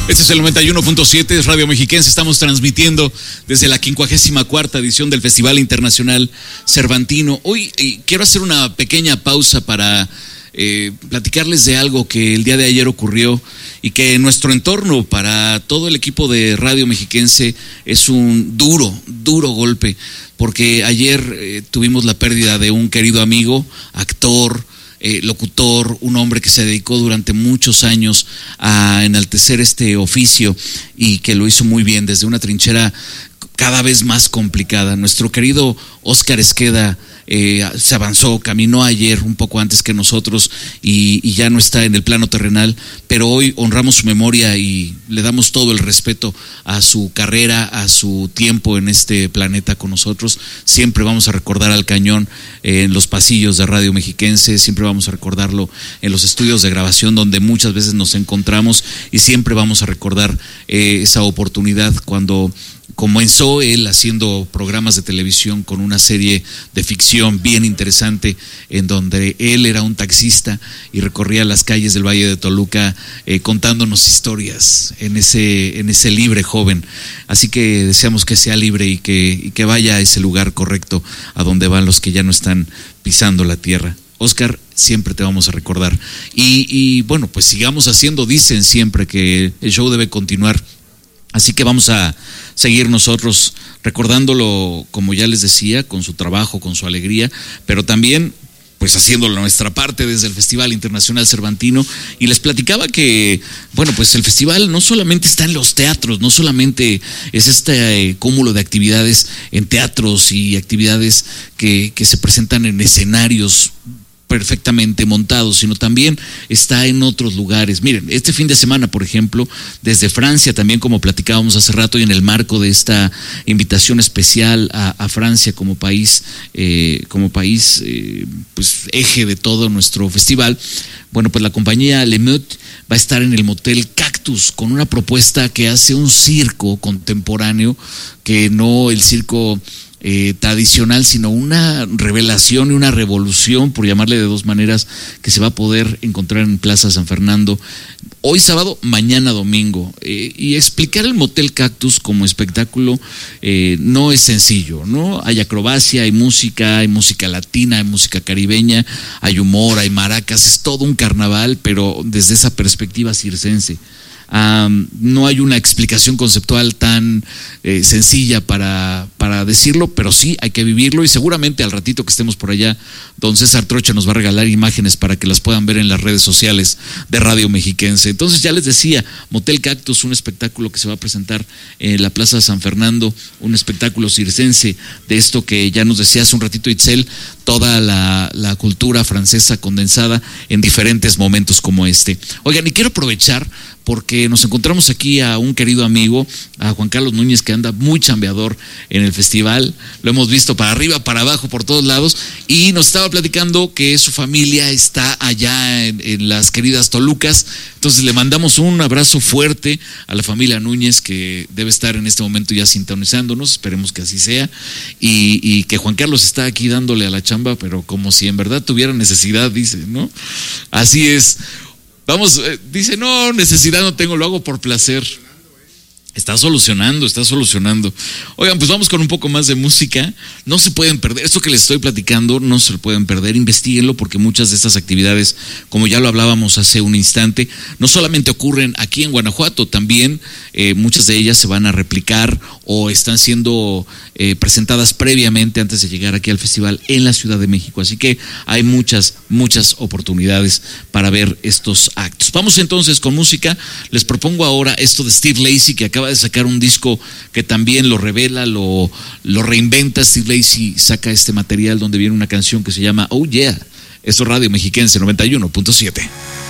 Este es el 91.7, es Radio Mexiquense. Estamos transmitiendo desde la 54ª edición del Festival Internacional Cervantino. Hoy quiero hacer una pequeña pausa para platicarles de algo que el día de ayer ocurrió y que en nuestro entorno, para todo el equipo de Radio Mexiquense, es un duro golpe, porque ayer tuvimos la pérdida de un querido amigo, actor, locutor, un hombre que se dedicó durante muchos años a enaltecer este oficio y que lo hizo muy bien desde una trinchera cada vez más complicada. Nuestro querido Óscar Esqueda se avanzó, caminó ayer un poco antes que nosotros y ya no está en el plano terrenal, pero hoy honramos su memoria y le damos todo el respeto a su carrera, a su tiempo en este planeta con nosotros. Siempre vamos a recordar al Cañón en los pasillos de Radio Mexiquense, siempre vamos a recordarlo en los estudios de grabación donde muchas veces nos encontramos, y siempre vamos a recordar esa oportunidad cuando comenzó él haciendo programas de televisión con una serie de ficción bien interesante en donde él era un taxista y recorría las calles del Valle de Toluca contándonos historias en ese libre joven. Así que deseamos que sea libre y que vaya a ese lugar correcto a donde van los que ya no están pisando la tierra. Óscar, siempre te vamos a recordar. Y bueno, pues sigamos haciendo, dicen siempre que el show debe continuar. Así que vamos a seguir nosotros recordándolo, como ya les decía, con su trabajo, con su alegría, pero también pues haciéndolo nuestra parte desde el Festival Internacional Cervantino. Y les platicaba que, bueno, pues el festival no solamente está en los teatros, no solamente es este cúmulo de actividades en teatros y actividades que se presentan en escenarios perfectamente montados, sino también está en otros lugares. Miren, este fin de semana, por ejemplo, desde Francia, también como platicábamos hace rato, y en el marco de esta invitación especial a Francia como país, pues eje de todo nuestro festival, bueno, pues la compañía Le Meute va a estar en el Motel Cactus con una propuesta que hace un circo contemporáneo, que no el circo tradicional, sino una revelación y una revolución, por llamarle de dos maneras, que se va a poder encontrar en Plaza San Fernando hoy sábado, mañana domingo. Y explicar el Motel Cactus como espectáculo no es sencillo, ¿no? Hay acrobacia, hay música latina, hay música caribeña, hay humor, hay maracas, es todo un carnaval, pero desde esa perspectiva circense. No hay una explicación conceptual tan sencilla para decirlo, pero sí hay que vivirlo, y seguramente al ratito que estemos por allá, don César Trocha nos va a regalar imágenes para que las puedan ver en las redes sociales de Radio Mexiquense. Entonces ya les decía, Motel Cactus, un espectáculo que se va a presentar en la Plaza San Fernando, un espectáculo circense de esto que ya nos decía hace un ratito Itzel, toda la cultura francesa condensada en diferentes momentos como este. Oigan, y quiero aprovechar porque nos encontramos aquí a un querido amigo, a Juan Carlos Núñez, que anda muy chambeador en el festival. Lo hemos visto para arriba, para abajo, por todos lados, y nos estaba platicando que su familia está allá en las queridas Tolucas. Entonces le mandamos un abrazo fuerte a la familia Núñez, que debe estar en este momento ya sintonizándonos, esperemos que así sea, y que Juan Carlos está aquí dándole a la chamba, pero como si en verdad tuviera necesidad, dice, ¿no? Así es. Vamos, dice, no, necesidad no tengo, lo hago por placer. Está solucionando. Oigan, pues vamos con un poco más de música. No se pueden perder, esto que les estoy platicando no se lo pueden perder, investíguenlo, porque muchas de estas actividades, como ya lo hablábamos hace un instante, no solamente ocurren aquí en Guanajuato, también muchas de ellas se van a replicar o están siendo presentadas previamente antes de llegar aquí al festival en la Ciudad de México. Así que hay muchas oportunidades para ver estos actos. Vamos entonces con música. Les propongo ahora esto de Steve Lacy, que acaba de sacar un disco que también lo revela, lo reinventa. Steve Lacy saca este material donde viene una canción que se llama Oh Yeah. Esto es Radio Mexiquense 91.7.